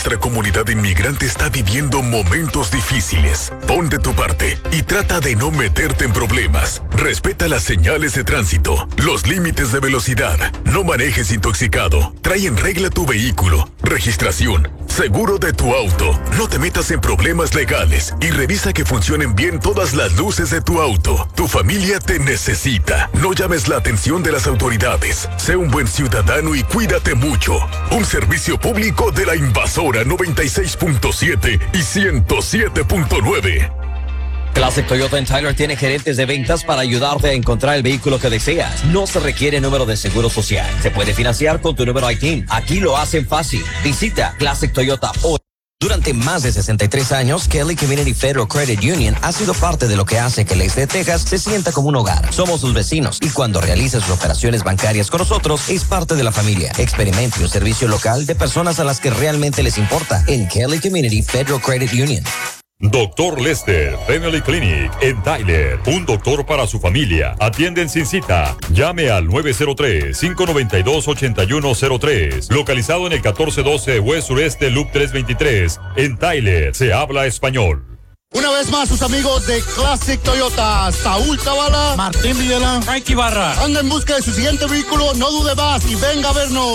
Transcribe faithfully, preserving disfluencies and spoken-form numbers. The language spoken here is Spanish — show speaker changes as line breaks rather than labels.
nuestra comunidad inmigrante está viviendo momentos difíciles. Pon de tu parte y trata de no meterte en problemas. Respeta las señales de tránsito, los límites de velocidad. No manejes intoxicado. Trae en regla tu vehículo, registración, seguro de tu auto. No te metas en problemas legales y revisa que funcionen bien todas las luces de tu auto. Tu familia te necesita. No llames la atención de las autoridades. Sé un buen ciudadano y cuídate mucho. Un servicio público de la Invasora noventa y seis punto siete y ciento siete punto nueve.
Classic Toyota en Tyler tiene gerentes de ventas para ayudarte a encontrar el vehículo que deseas. No se requiere número de seguro social. Se puede financiar con tu número I T I N. Aquí lo hacen fácil. Visita Classic Toyota hoy. Durante más de sesenta y tres años, Kelly Community Federal Credit Union ha sido parte de lo que hace que el este de Texas se sienta como un hogar. Somos sus vecinos y cuando realices sus operaciones bancarias con nosotros, es parte de la familia. Experimente un servicio local de personas a las que realmente les importa en Kelly Community Federal Credit Union.
Doctor Lester Family Clinic en Tyler. Un doctor para su familia. Atienden sin cita. Llame al nueve cero tres, cinco nueve dos, ocho uno cero tres. Localizado en el catorce doce West Sureste Loop trescientos veintitrés. En Tyler se habla español.
Una vez más, sus amigos de Classic Toyota, Saúl Zavala, Martín Villela,
Frankie Barra.
Anda en busca de su siguiente vehículo, no dude más y venga a vernos.